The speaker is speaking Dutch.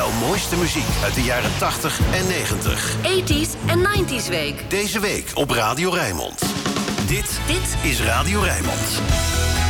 Jouw mooiste muziek uit de jaren 80 en 90. 80s en 90s week. Deze week op Radio Rijnmond. Dit is Radio Rijnmond.